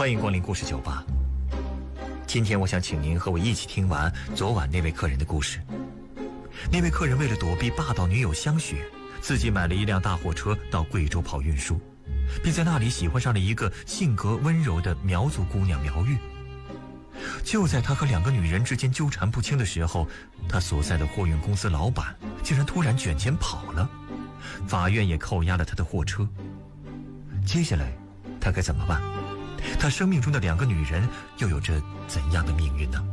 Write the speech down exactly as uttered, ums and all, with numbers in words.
欢迎光临故事酒吧。今天我想请您和我一起听完昨晚那位客人的故事。那位客人为了躲避霸道女友香雪，自己买了一辆大货车到贵州跑运输，并在那里喜欢上了一个性格温柔的苗族姑娘苗玉。就在他和两个女人之间纠缠不清的时候，他所在的货运公司老板竟然突然卷钱跑了，法院也扣押了他的货车。接下来他该怎么办？他生命中的两个女人又有着怎样的命运呢？